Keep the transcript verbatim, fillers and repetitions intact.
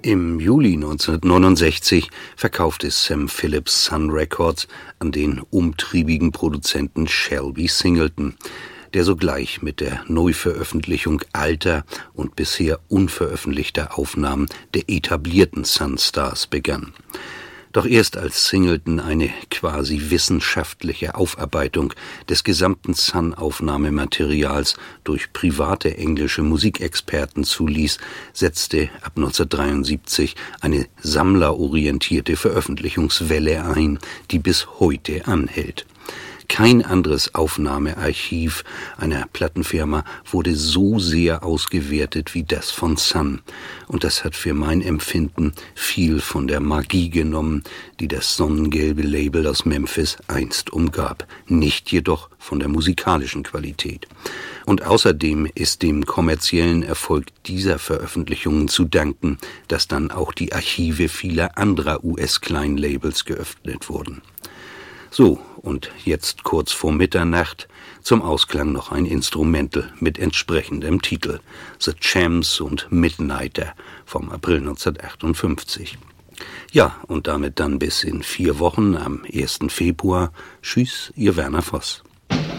Im Juli neunzehnhundertneunundsechzig verkaufte Sam Phillips Sun Records an den umtriebigen Produzenten Shelby Singleton, der sogleich mit der Neuveröffentlichung alter und bisher unveröffentlichter Aufnahmen der etablierten Sun-Stars begann. Doch erst als Singleton eine quasi wissenschaftliche Aufarbeitung des gesamten Sun-Aufnahmematerials durch private englische Musikexperten zuließ, setzte ab neunzehnhundertdreiundsiebzig eine sammlerorientierte Veröffentlichungswelle ein, die bis heute anhält. Kein anderes Aufnahmearchiv einer Plattenfirma wurde so sehr ausgewertet wie das von Sun. Und das hat für mein Empfinden viel von der Magie genommen, die das sonnengelbe Label aus Memphis einst umgab. Nicht jedoch von der musikalischen Qualität. Und außerdem ist dem kommerziellen Erfolg dieser Veröffentlichungen zu danken, dass dann auch die Archive vieler anderer U S-Kleinlabels geöffnet wurden. So, und jetzt kurz vor Mitternacht, zum Ausklang noch ein Instrumental mit entsprechendem Titel, The Champs und Midnighter vom April neunzehnhundertachtundfünfzig. Ja, und damit dann bis in vier Wochen am ersten Februar. Tschüss, Ihr Werner Voss.